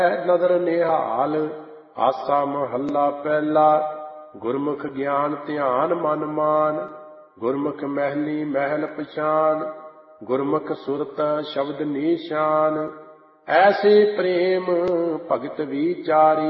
ਨਦਰ ਨਿਹਾਲ। ਆਸਾ ਮਹੱਲਾ ਪਹਿਲਾ। ਗੁਰਮੁਖ ਗਿਆਨ ਧਿਆਨ ਮਨ ਮਾਨ। ਗੁਰਮੁਖ ਮਹਿਲੀ ਮਹਿਲ ਪਛਾਨ। ਗੁਰਮੁਖ ਸੁਰਤ ਸ਼ਬਦ ਨੀਸ਼ਾਨ। ਐਸੇ ਪ੍ਰੇਮ ਭਗਤ ਵਿਚਾਰੀ।